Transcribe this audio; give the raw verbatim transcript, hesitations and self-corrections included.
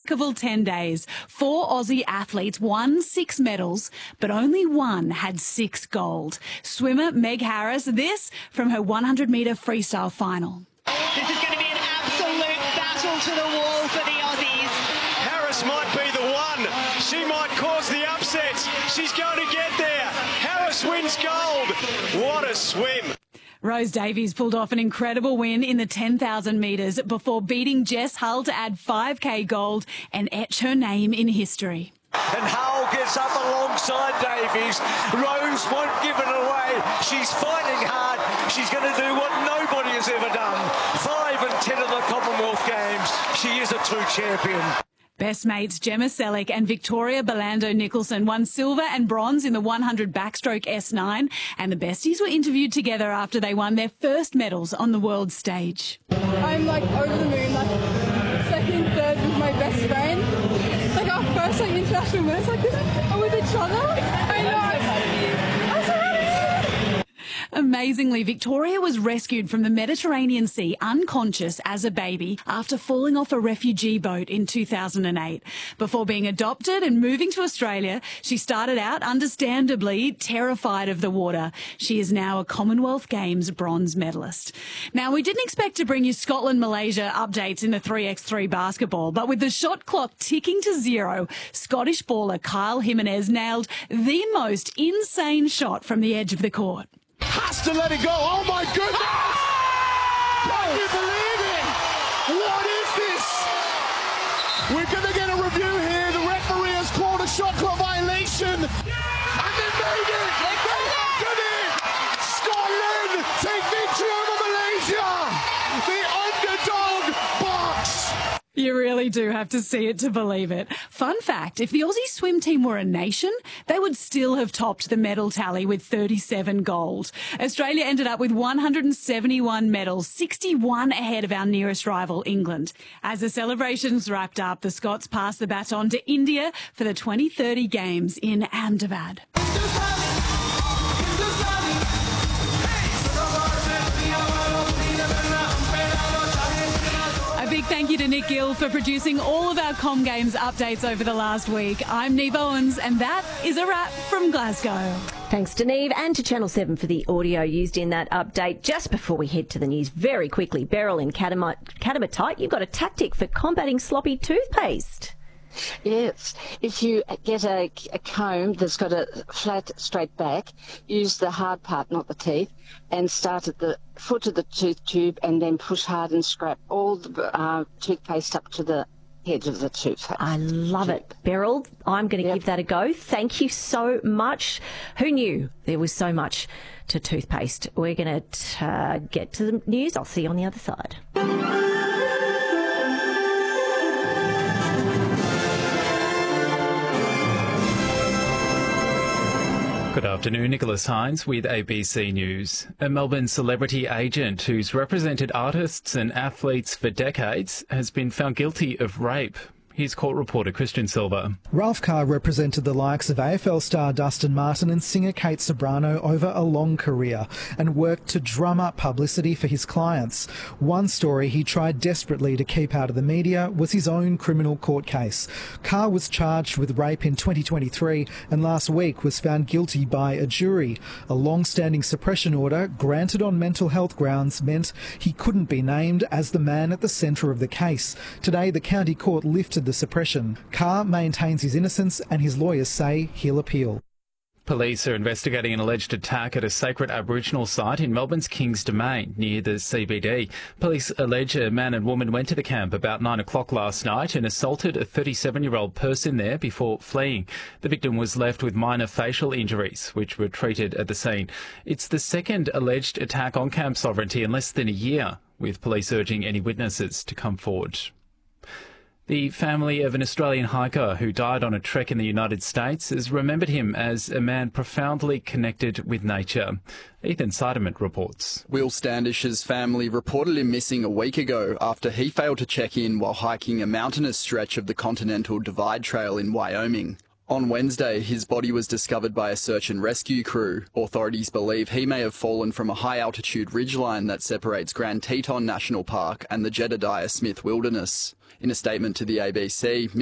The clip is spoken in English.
remarkable ten days. Four Aussie athletes won six medals, but only one had six gold. Swimmer Meg Harris, this from her one hundred metre freestyle final. This is going to be an absolute battle to the wall for the Aussies. Harris might be the one. She might cause the upset. She's going to get there. Harris wins gold. What a swim. Rose Davies pulled off an incredible win in the ten thousand metres before beating Jess Hull to add five K gold and etch her name in history. And Hull gets up alongside Davies. Rose won't give it away. She's fighting hard. She's going to do what nobody has ever done. Five and ten of the Commonwealth Games. She is a true champion. Best mates Gemma Selleck and Victoria Belando Nicholson won silver and bronze in the one hundred backstroke S nine, and the besties were interviewed together after they won their first medals on the world stage. I'm like over the moon, like second, third with my best friend. Like our first like international winners like this are with each other. I know. I'm so happy. Amazingly, Victoria was rescued from the Mediterranean Sea unconscious as a baby after falling off a refugee boat in two thousand eight. Before being adopted and moving to Australia, she started out, understandably, terrified of the water. She is now a Commonwealth Games bronze medalist. Now, we didn't expect to bring you Scotland-Malaysia updates in the three by three basketball, but with the shot clock ticking to zero, Scottish baller Kyle Jimenez nailed the most insane shot from the edge of the court. Has to let it go. Oh my goodness! Can you believe it? What is this? We're going to get a review here. The referee has called a shot clock violation. And they made it! They did it! Scotland take victory over Malaysia! The underdog box! You really do have to see it to believe it. Fun fact, if the Aussie swim team were a nation, they would still have topped the medal tally with thirty-seven gold. Australia ended up with one hundred seventy-one medals, sixty-one ahead of our nearest rival, England. As the celebrations wrapped up, the Scots passed the baton to India for the twenty thirty Games in Ahmedabad. Big thank you to Nick Gill for producing all of our Com Games updates over the last week. I'm Neve Owens, and that is a wrap from Glasgow. Thanks to Neve and to Channel seven for the audio used in that update. Just before we head to the news, very quickly, Beryl in Katamatite, you've got a tactic for combating sloppy toothpaste. Yes, if you get a, a comb that's got a flat, straight back, use the hard part, not the teeth, and start at the foot of the tooth tube and then push hard and scrape all the uh, toothpaste up to the edge of the toothpaste. I love tube. it. Beryl, I'm going to Yep. give that a go. Thank you so much. Who knew there was so much to toothpaste? We're going to uh, get to the news. I'll see you on the other side. Good afternoon, Nicholas Hines with A B C News. A Melbourne celebrity agent who's represented artists and athletes for decades has been found guilty of rape. Here's court reporter Christian Silva. Ralph Carr represented the likes of A F L star Dustin Martin and singer Kate Sobrano over a long career and worked to drum up publicity for his clients. One story he tried desperately to keep out of the media was his own criminal court case. Carr was charged with rape in twenty twenty-three and last week was found guilty by a jury. A long-standing suppression order granted on mental health grounds meant he couldn't be named as the man at the centre of the case. Today, the county court lifted the suppression. Carr maintains his innocence and his lawyers say he'll appeal. Police are investigating an alleged attack at a sacred Aboriginal site in Melbourne's Kings Domain near the C B D. Police allege a man and woman went to the camp about nine o'clock last night and assaulted a thirty-seven-year-old person there before fleeing. The victim was left with minor facial injuries, which were treated at the scene. It's the second alleged attack on camp sovereignty in less than a year, with police urging any witnesses to come forward. The family of an Australian hiker who died on a trek in the United States has remembered him as a man profoundly connected with nature. Ethan Seiderman reports. Will Standish's family reported him missing a week ago after he failed to check in while hiking a mountainous stretch of the Continental Divide Trail in Wyoming. On Wednesday, his body was discovered by a search and rescue crew. Authorities believe he may have fallen from a high-altitude ridgeline that separates Grand Teton National Park and the Jedediah Smith Wilderness. In a statement to the A B C,